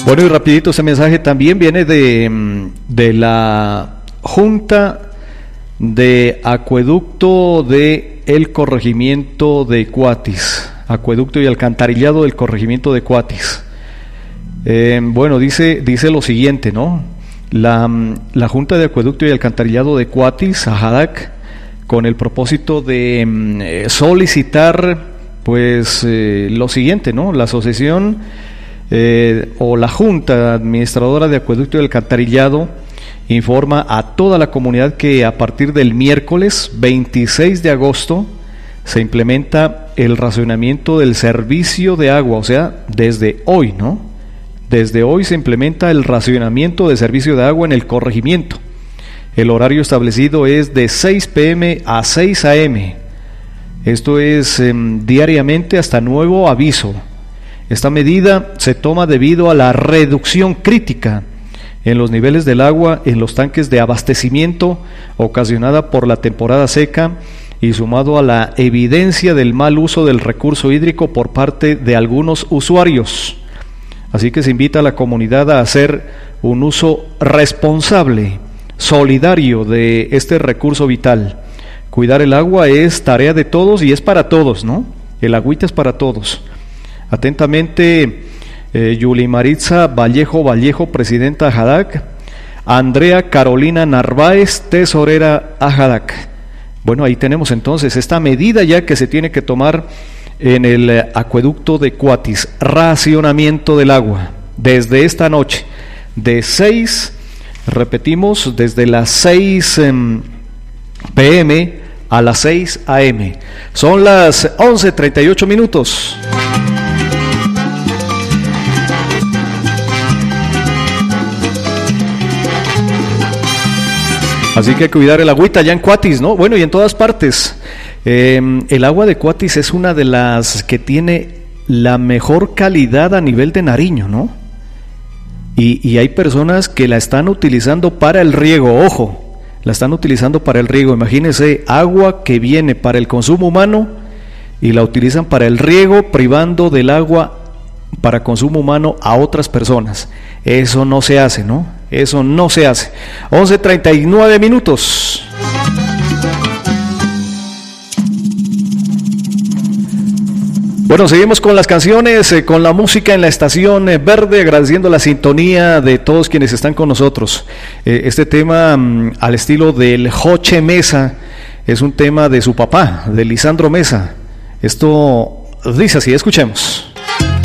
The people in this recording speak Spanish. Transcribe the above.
Bueno, y rapidito ese mensaje también viene de la Junta de Acueducto de el Corregimiento de Cuatis, Acueducto y Alcantarillado del Corregimiento de Cuatis. Bueno, dice lo siguiente, ¿no? La Junta de Acueducto y Alcantarillado de Cuatis, Ajadac, con el propósito de solicitar, pues, lo siguiente, ¿no? La asociación o la Junta Administradora de Acueducto y Alcantarillado informa a toda la comunidad que a partir del miércoles 26 de agosto se implementa el racionamiento del servicio de agua, o sea, desde hoy, ¿no? Desde hoy se implementa el racionamiento de servicio de agua en el corregimiento. El horario establecido es de 6 p.m. a 6 a.m. Esto es diariamente hasta nuevo aviso. Esta medida se toma debido a la reducción crítica en los niveles del agua en los tanques de abastecimiento ocasionada por la temporada seca y sumado a la evidencia del mal uso del recurso hídrico por parte de algunos usuarios. Así que se invita a la comunidad a hacer un uso responsable, solidario de este recurso vital. Cuidar el agua es tarea de todos y es para todos, ¿no? El agüita es para todos. Atentamente, Yuli Maritza Vallejo, presidenta Ajadac. Andrea Carolina Narváez, tesorera Ajadac. Bueno, ahí tenemos entonces esta medida ya que se tiene que tomar en el acueducto de Cuatis, racionamiento del agua, desde esta noche, de 6, repetimos, desde las 6 p.m. a las 6 a.m. Son las 11:38 minutos. Así que cuidar el agüita ya en Cuatis, ¿no? Bueno, y en todas partes. El agua de Cuatis es una de las que tiene la mejor calidad a nivel de Nariño, ¿no? Y hay personas que la están utilizando para el riego, ojo, la están utilizando para el riego. Imagínense, agua que viene para el consumo humano y la utilizan para el riego, privando del agua para consumo humano a otras personas. Eso no se hace, ¿no? Eso no se hace. 11:39 minutos. Bueno, seguimos con las canciones, con la música en la estación verde, agradeciendo la sintonía de todos quienes están con nosotros. Este tema, al estilo del Joche Mesa, es un tema de su papá, de Lisandro Mesa. Esto dice así, escuchemos.